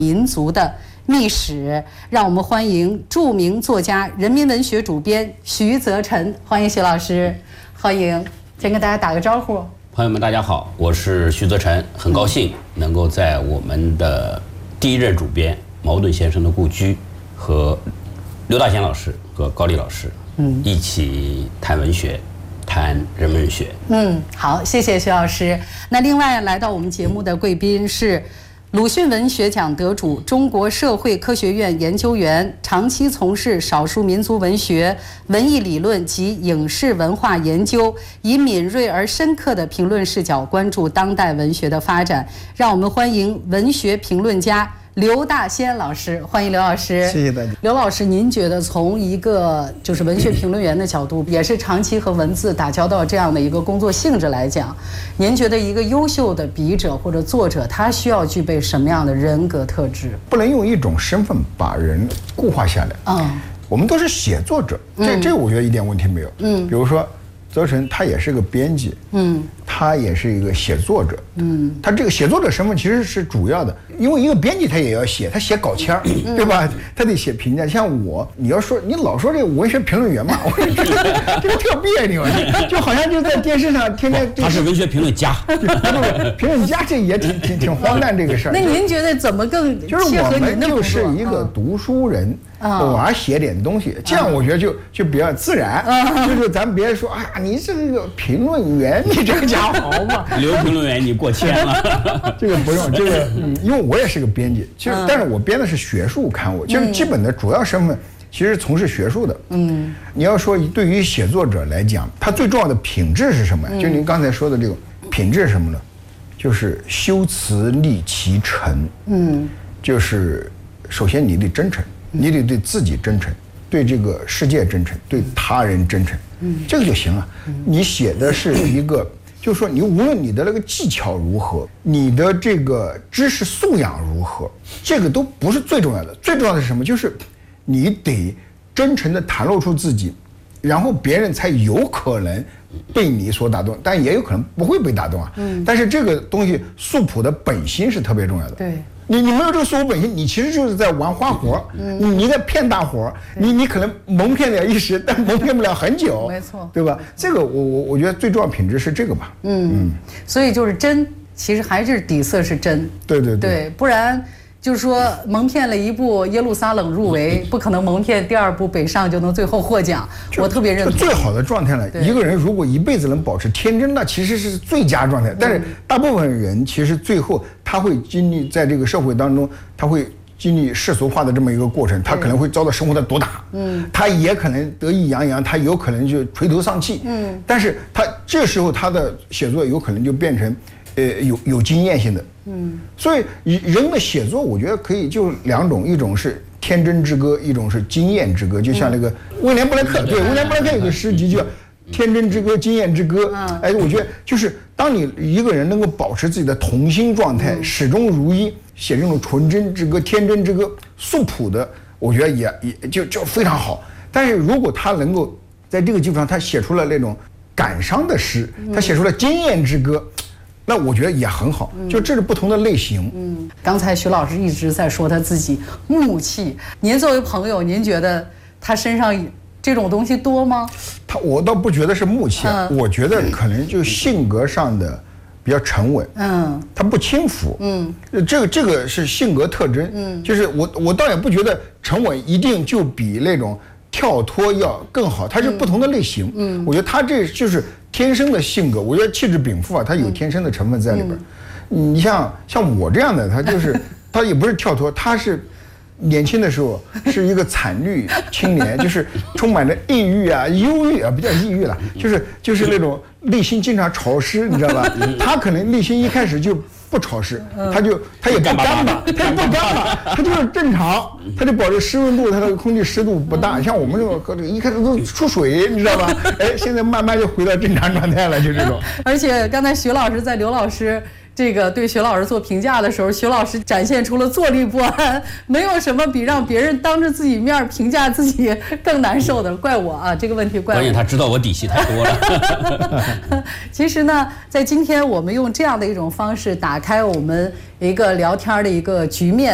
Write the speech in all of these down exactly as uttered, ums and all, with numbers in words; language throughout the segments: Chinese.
民族的秘史，让我们欢迎著名作家、人民文学主编徐泽辰，欢迎徐老师，欢迎，先跟大家打个招呼。 朋友们，大家好，我是徐泽辰，很高兴能够在我们的第一任主编茅盾先生的故居和刘大贤老师和高丽老师，嗯，一起谈文学。谈人文学。 嗯，好，谢谢徐老师。那另外来到我们节目的贵宾是鲁迅文学奖得主、中国社会科学院研究员，长期从事少数民族文学、文艺理论及影视文化研究，以敏锐而深刻的评论视角关注当代文学的发展。让我们欢迎文学评论家刘大仙老师，欢迎刘老师。 谢谢大家。 刘老师，您觉得从一个就是文学评论员的角度，也是长期和文字打交道这样的一个工作性质来讲，您觉得一个优秀的笔者或者作者，他需要具备什么样的人格特质？ 不能用一种身份把人固化下来。嗯，我们都是写作者，这这我觉得一点问题没有。嗯，比如说泽辰，他也是个编辑，嗯，他也是一个写作者，嗯，他这个写作者身份其实是主要的，因为一个编辑他也要写，他写稿签儿，对吧？他得写评价。像我，你要说你老说这个文学评论员嘛，我就觉得这个特别扭，就好像就在电视上天天。 他是文学评论家， 评论家这也挺挺挺荒诞这个事儿。 那您觉得怎么更切合您的工作？ 就是我们就是一个读书人。偶尔写点东西，这样我觉得就就比较自然。就是咱别说啊，你是个评论员，你这个家伙好嘛？ 刘评论员，你过谦了。 这个不用，这个因为我也是个编辑，其实但是我编的是学术刊物，就是基本的主要身份其实从事学术的。嗯，你要说对于写作者来讲，他最重要的品质是什么？就您刚才说的这个品质是什么呢？就是修辞立其诚。嗯，就是首先你得真诚。你得对自己真诚，对这个世界真诚，对他人真诚，嗯，这个就行了。你写的是一个，就是说你无论你的那个技巧如何，你的这个知识素养如何，这个都不是最重要的。最重要的是什么？就是你得真诚地袒露出自己，然后别人才有可能被你所打动，但也有可能不会被打动啊。嗯，但是这个东西素朴的本心是特别重要的。 对。 你你没有这个素朴本心，你其实就是在玩花活，嗯、你你在骗大伙，你你可能蒙骗了一时，但蒙骗不了很久， 没错， 对吧？这个我我我觉得最重要品质是这个吧。 嗯嗯，所以就是真，其实还是底色是真。 对对对, 对，不然就是说蒙骗了一部耶路撒冷入围，不可能蒙骗第二部北上就能最后获奖。我特别认同。 最好的状态呢，一个人如果一辈子能保持天真，那其实是最佳状态。但是大部分人其实最后他会经历在这个社会当中，他会经历世俗化的这么一个过程，他可能会遭到生活的毒打，嗯，他也可能得意洋洋，他有可能就垂头丧气，嗯，但是他这时候他的写作有可能就变成。呃，有有经验性的，嗯，所以人的写作，我觉得可以就两种，一种是天真之歌，一种是经验之歌。就像那个威廉布莱克，对，威廉布莱克有个诗集叫《天真之歌》《经验之歌》。哎，我觉得就是当你一个人能够保持自己的童心状态，始终如一，写这种纯真之歌、天真之歌、素朴的，我觉得也也就就非常好。但是如果他能够在这个基础上，他写出了那种感伤的诗，他写出了经验之歌。那我觉得也很好，就这是不同的类型。 嗯，刚才徐老师一直在说他自己木气，您作为朋友，您觉得他身上这种东西多吗？ 他我倒不觉得是木气，嗯、我觉得可能就性格上的比较沉稳。嗯，他不轻浮。嗯，这个这个是性格特征。嗯，就是我我倒也不觉得沉稳一定就比那种跳脱要更好，它是不同的类型。嗯，我觉得他这就是天生的性格，我觉得气质禀赋啊，它有天生的成分在里边。嗯、你像像我这样的，他就是他也不是跳脱，他是年轻的时候是一个惨绿青年，就是充满着抑郁啊、忧郁啊，不叫抑郁了，就是就是那种内心经常潮湿，你知道吧？他可能内心一开始就不潮湿，他就他也不干巴，他也不干巴，他就是正常，他就保持湿润度，他的空气湿度不大。像我们这种一开始都出水，你知道吧？哎，现在慢慢就回到正常状态了，就这种。 而且刚才徐老师在刘老师这个对徐老师做评价的时候，徐老师展现出了坐立不安，没有什么比让别人当着自己面评价自己更难受的。怪我啊，这个问题怪我。 关键他知道我底细太多了。 其实呢，在今天我们用这样的一种方式打开我们一个聊天的一个局面。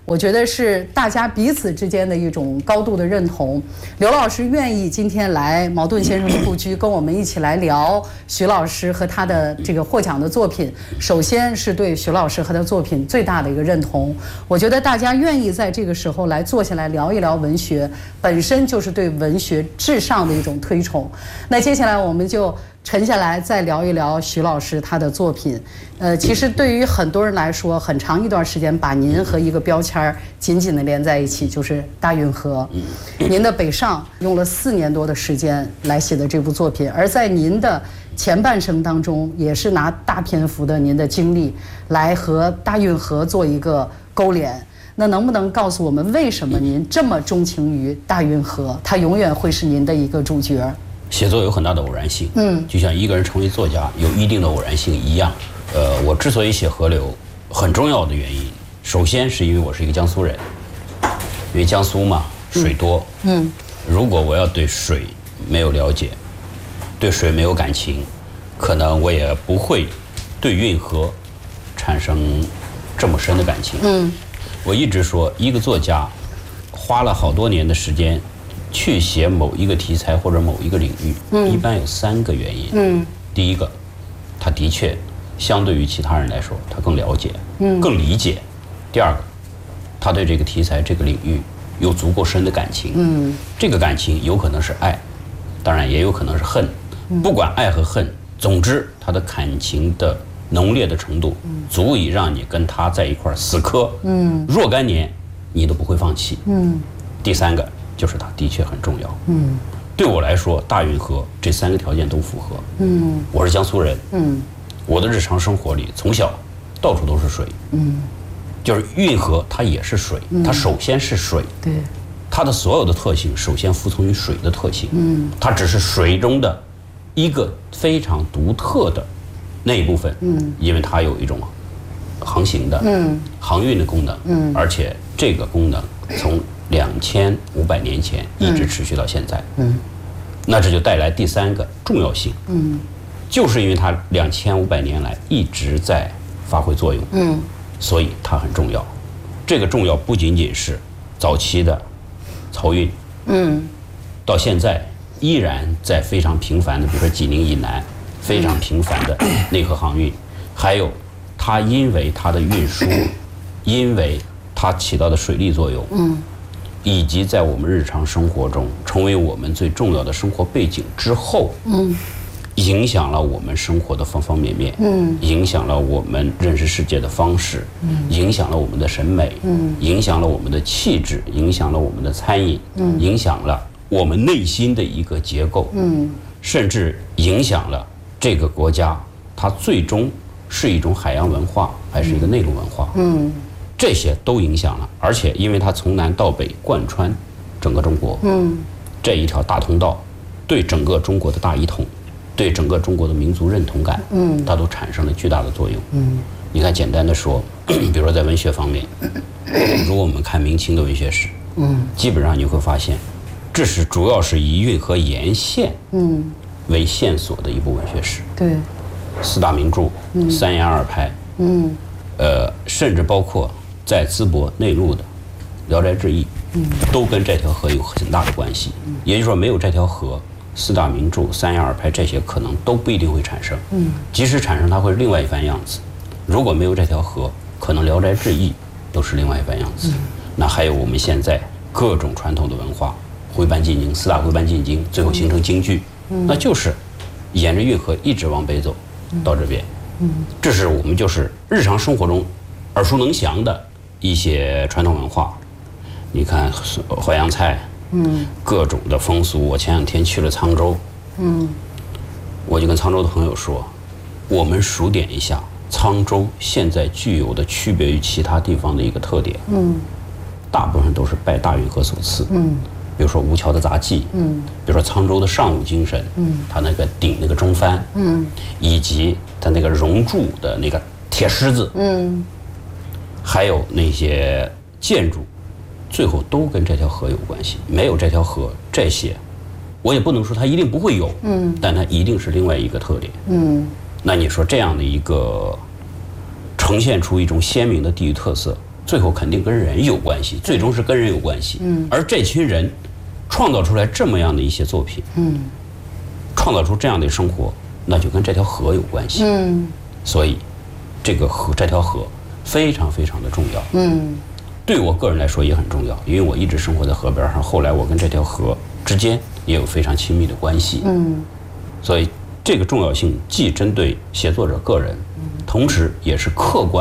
我觉得是大家彼此之间的一种高度的认同。刘老师愿意今天来茅盾先生的故居，跟我们一起来聊徐老师和他的这个获奖的作品。首先是对徐老师和他的作品最大的一个认同。我觉得大家愿意在这个时候来坐下来聊一聊文学，本身就是对文学至上的一种推崇。那接下来我们就沉下来再聊一聊徐老师他的作品。呃，其实对于很多人来说，很长一段时间把您和一个标签紧紧地连在一起，就是大运河。您的《北上》用了四年多的时间来写的这部作品，而在您的前半生当中，也是拿大篇幅的您的经历来和大运河做一个勾连。那能不能告诉我们，为什么您这么钟情于大运河？它永远会是您的一个主角。 写作有很大的偶然性，嗯，就像一个人成为作家有一定的偶然性一样。呃，我之所以写河流，很重要的原因，首先是因为我是一个江苏人，因为江苏嘛，水多，嗯，嗯如果我要对水没有了解，对水没有感情，可能我也不会对运河产生这么深的感情。嗯，我一直说，一个作家花了好多年的时间去写某一个题材或者某一个领域，嗯，一般有三个原因。嗯，第一个，他的确相对于其他人来说，他更了解，嗯，更理解。第二个，他对这个题材、这个领域有足够深的感情。嗯，这个感情有可能是爱，当然也有可能是恨。不管爱和恨，总之他的感情的浓烈的程度，足以让你跟他在一块儿死磕，嗯，若干年，你都不会放弃。嗯，第三个。就是它的确很重要。嗯，对我来说，大运河这三个条件都符合。嗯，我是江苏人。嗯，我的日常生活里从小到处都是水。嗯，就是运河它也是水，嗯、它首先是水。对，它的所有的特性首先服从于水的特性。嗯，它只是水中的一个非常独特的那一部分。嗯，因为它有一种航行的、嗯、航运的功能。嗯，而且这个功能从两千五百年前一直持续到现在，嗯，那这就带来第三个重要性，嗯，就是因为它两千五百年来一直在发挥作用，嗯，所以它很重要。这个重要不仅仅是早期的漕运，嗯，到现在依然在非常频繁的，比如说济宁以南非常频繁的内河航运，还有它因为它的运输，因为它起到的水利作用，嗯。以及在我们日常生活中成为我们最重要的生活背景之后，嗯，影响了我们生活的方方面面，嗯，影响了我们认识世界的方式，嗯，影响了我们的审美，嗯，影响了我们的气质，影响了我们的餐饮，嗯，影响了我们内心的一个结构，嗯，甚至影响了这个国家它最终是一种海洋文化还是一个内陆文化，嗯。这些都影响了，而且因为它从南到北贯穿整个中国，嗯，这一条大通道，对整个中国的大一统，对整个中国的民族认同感，嗯，它都产生了巨大的作用。嗯，你看，简单的说，比如说在文学方面，如果我们看明清的文学史，嗯，基本上你会发现，这是主要是以运河沿线，嗯，为线索的一部文学史。对，四大名著，嗯，三言二拍，嗯，呃，甚至包括在淄博内陆的《聊斋志异》，嗯，都跟这条河有很大的关系。嗯，也就是说，没有这条河，四大名著、三言二拍这些可能都不一定会产生。嗯，即使产生，它会是另外一番样子。如果没有这条河，可能《聊斋志异》都是另外一番样子。嗯，那还有我们现在各种传统的文化，徽班进京，四大徽班进京，最后形成京剧，嗯，那就是沿着运河一直往北走，到这边。嗯，这是我们就是日常生活中耳熟能详的一些传统文化。你看淮扬菜，嗯，各种的风俗。我前两天去了沧州，嗯，我就跟沧州的朋友说，我们数点一下沧州现在具有的区别于其他地方的一个特点，嗯，大部分都是拜大运河所赐，嗯，比如说吴桥的杂技，嗯，比如说沧州的尚武精神，嗯，它那个顶那个中帆，嗯，以及它那个熔铸的那个铁狮子，嗯，还有那些建筑，最后都跟这条河有关系。没有这条河，这些我也不能说它一定不会有，嗯，但它一定是另外一个特点，嗯。那你说这样的一个呈现出一种鲜明的地域特色， 最后肯定跟人有关系，最终是跟人有关系。嗯，而这群人创造出来这么样的一些作品，嗯，创造出这样的生活，那就跟这条河有关系。嗯，所以这个河这条河非常非常的重要。嗯，对我个人来说也很重要，因为我一直生活在河边上，后来我跟这条河之间也有非常亲密的关系。嗯，所以这个重要性既针对写作者个人，同时也是客观